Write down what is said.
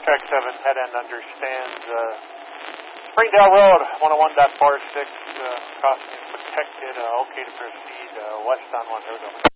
Track 7, head end understands. Springdale Road, 101.46, crossing is protected. Okay to proceed west on 1 road.